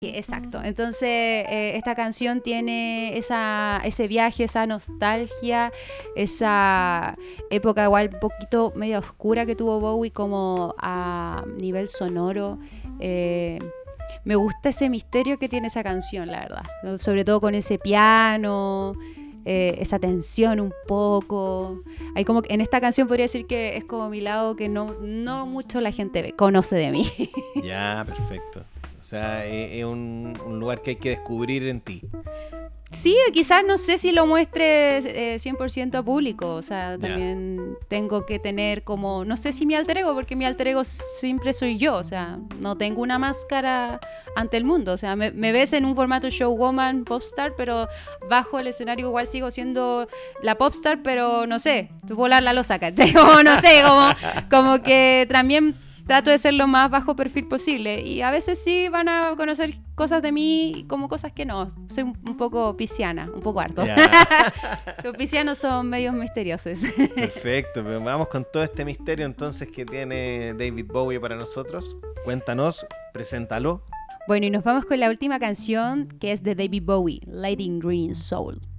Exacto. Entonces, esta canción tiene ese viaje, esa nostalgia, esa época igual un poquito media oscura que tuvo Bowie como a nivel sonoro. Me gusta ese misterio que tiene esa canción, la verdad. Sobre todo con ese piano, esa tensión un poco. Hay como que en esta canción podría decir que es como mi lado que no mucho la gente conoce de mí. Ya, perfecto. O sea, es un lugar que hay que descubrir en ti. Sí, quizás no sé si lo muestre 100% a público, o sea, también tengo que tener como, no sé si mi alter ego, porque mi alter ego siempre soy yo, o sea, no tengo una máscara ante el mundo, o sea, me ves en un formato showwoman, popstar, pero bajo el escenario igual sigo siendo la popstar, pero no sé, volar la losa, ¿cachai? Como no sé, como que también trato de ser lo más bajo perfil posible y a veces sí van a conocer cosas de mí como cosas que no. Soy un poco pisciana, un poco harto. Los piscianos son medios misteriosos. Perfecto, pero vamos con todo este misterio entonces que tiene David Bowie para nosotros. Cuéntanos, preséntalo. Bueno, y nos vamos con la última canción que es de David Bowie, Lighting Green Soul.